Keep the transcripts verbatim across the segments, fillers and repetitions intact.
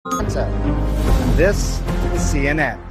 And this is C N N.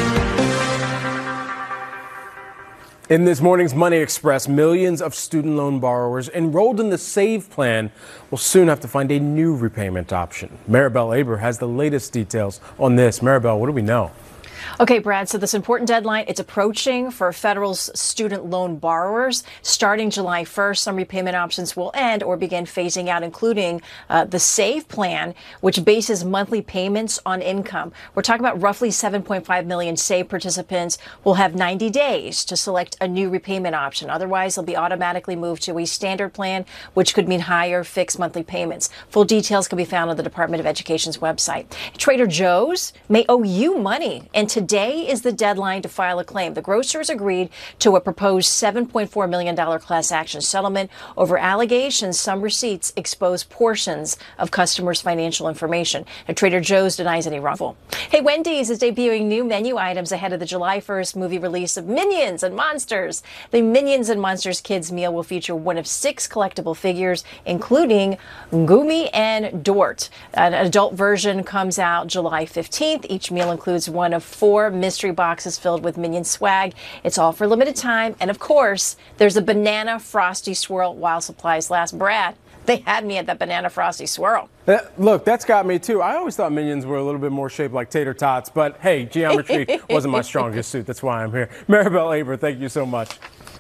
In this morning's Money Express, millions of student loan borrowers enrolled in the SAVE plan will soon have to find a new repayment option. Maribel Aber has the latest details on this. Maribel, what do we know? Okay, Brad, so this important deadline, it's approaching for federal student loan borrowers. Starting July first, some repayment options will end or begin phasing out, including uh, the SAVE plan, which bases monthly payments on income. We're talking about roughly seven point five million SAVE participants will have ninety days to select a new repayment option. Otherwise, they'll be automatically moved to a standard plan, which could mean higher fixed monthly payments. Full details can be found on the Department of Education's website. Trader Joe's may owe you money, and today is the deadline to file a claim. The grocers agreed to a proposed seven point four million dollars class action settlement over allegations some receipts expose portions of customers' financial information. And Trader Joe's denies any wrongful. Hey, Wendy's is debuting new menu items ahead of the July first movie release of Minions and Monsters. The Minions and Monsters Kids meal will feature one of six collectible figures, including Goomy and Dort. An adult version comes out July fifteenth. Each meal includes one of four mystery boxes filled with Minion swag. It's all for limited time. And of course, there's a banana frosty swirl while supplies last. Brad, they had me at that banana frosty swirl. Uh, look, that's got me too. I always thought Minions were a little bit more shaped like tater tots, but hey, geometry wasn't my strongest suit. That's why I'm here. Maribel Aber, thank you so much.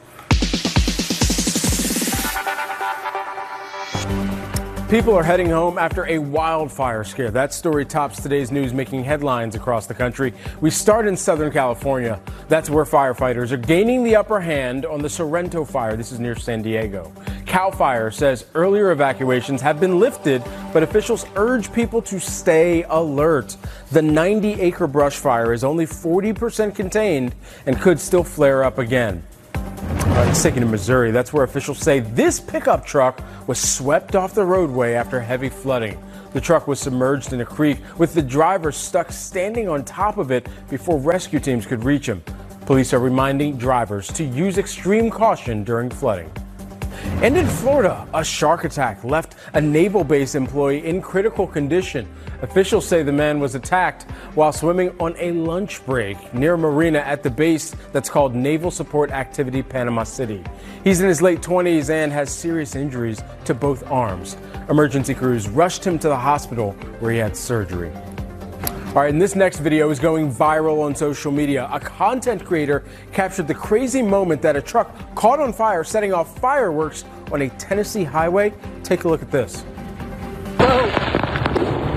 People are heading home after a wildfire scare. That story tops today's news, making headlines across the country. We start in Southern California. That's where firefighters are gaining the upper hand on the Sorrento fire. This is near San Diego. CAL FIRE says earlier evacuations have been lifted, but officials urge people to stay alert. The ninety acre brush fire is only forty percent contained and could still flare up again. Let's take it to Missouri. That's where officials say this pickup truck was swept off the roadway after heavy flooding. The truck was submerged in a creek with the driver stuck standing on top of it before rescue teams could reach him. Police are reminding drivers to use extreme caution during flooding. And in Florida, a shark attack left a naval base employee in critical condition. Officials say the man was attacked while swimming on a lunch break near a marina at the base that's called Naval Support Activity Panama City. He's in his late twenties and has serious injuries to both arms. Emergency crews rushed him to the hospital where he had surgery. All right, and this next video is going viral on social media. A content creator captured the crazy moment that a truck caught on fire setting off fireworks on a Tennessee highway. Take a look at this.